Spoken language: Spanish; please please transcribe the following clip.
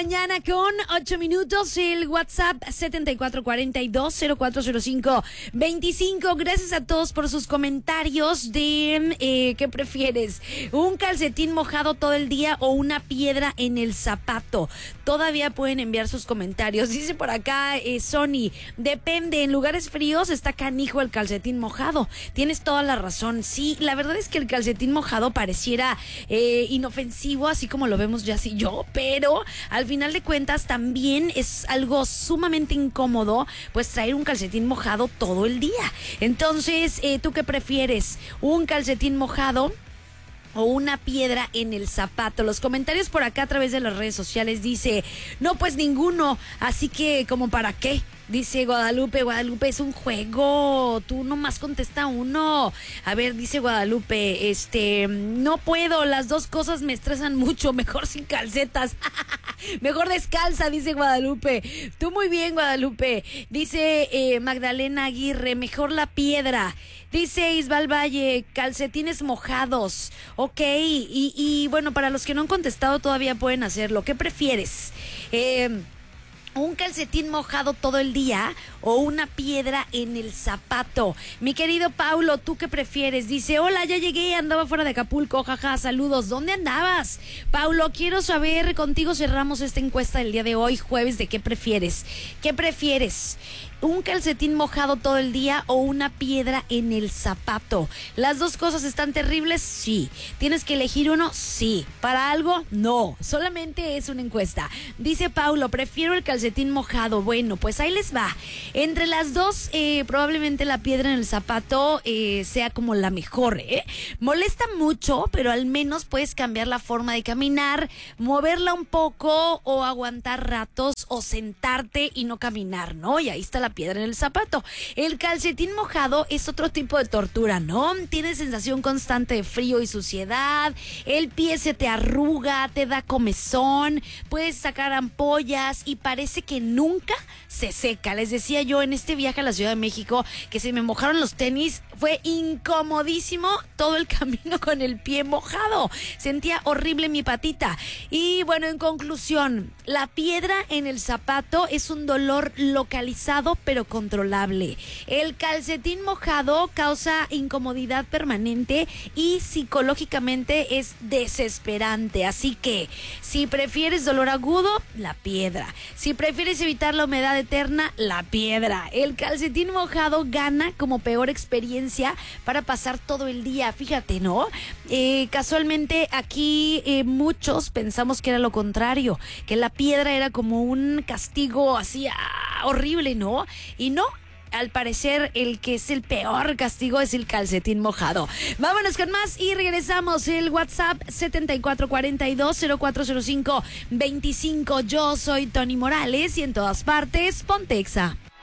mañana con 8 minutos. El WhatsApp 7442-0405-25. Gracias a todos por sus comentarios de ¿qué prefieres? ¿Un calcetín mojado todo el día o una piedra en el zapato? Todavía pueden enviar sus comentarios. Dice por acá Sony, depende, en lugares fríos está canijo el calcetín mojado. Tienes toda la razón. Sí, la verdad es que el calcetín mojado pareciera inofensivo, así como lo vemos ya y yo, pero al final de cuentas también es algo sumamente incómodo, pues traer un calcetín mojado todo el día. Entonces, ¿tú qué prefieres? ¿Un calcetín mojado o una piedra en el zapato? Los comentarios por acá a través de las redes sociales dice, no, pues ninguno, así que ¿como para qué? Dice Guadalupe, es un juego, tú nomás contesta uno. A ver, dice Guadalupe, no puedo, las dos cosas me estresan mucho, mejor sin calcetas. Mejor descalza, dice Guadalupe. Tú muy bien, Guadalupe. Dice Magdalena Aguirre, mejor la piedra. Dice Isbal Valle, calcetines mojados. Ok, y bueno, para los que no han contestado todavía pueden hacerlo. ¿Qué prefieres? ¿Un calcetín mojado todo el día o una piedra en el zapato? Mi querido Paulo, ¿tú qué prefieres? Dice, hola, ya llegué, andaba fuera de Acapulco, jaja, saludos. ¿Dónde andabas? Paulo, quiero saber, contigo cerramos esta encuesta del día de hoy, jueves, de qué prefieres. ¿Qué prefieres? ¿Un calcetín mojado todo el día o una piedra en el zapato? ¿Las dos cosas están terribles? Sí. ¿Tienes que elegir uno? Sí. ¿Para algo? No. Solamente es una encuesta. Dice Paulo, prefiero el calcetín mojado. Bueno, pues ahí les va. Entre las dos, probablemente la piedra en el zapato sea como la mejor, ¿eh? Molesta mucho, pero al menos puedes cambiar la forma de caminar, moverla un poco o aguantar ratos o sentarte y no caminar, ¿no? Y ahí está la piedra en el zapato. El calcetín mojado es otro tipo de tortura, ¿no? Tienes sensación constante de frío y suciedad, el pie se te arruga, te da comezón, puedes sacar ampollas y parece que nunca se seca. Les decía yo en este viaje a la Ciudad de México que se me mojaron los tenis, fue incomodísimo todo el camino con el pie mojado, sentía horrible mi patita. Y bueno, en conclusión, la piedra en el zapato es un dolor localizado pero controlable. El calcetín mojado causa incomodidad permanente y psicológicamente es desesperante. Así que si prefieres dolor agudo, la piedra. Si prefieres evitar la humedad eterna, la piedra. El calcetín mojado gana como peor experiencia para pasar todo el día. Fíjate, ¿no? Casualmente aquí muchos pensamos que era lo contrario, que la piedra era como un castigo así horrible, ¿no? Y no, al parecer el que es el peor castigo es el calcetín mojado. Vámonos con más y regresamos. El WhatsApp 7442-0405-25. Yo soy Tony Morales y en todas partes, Pontexa.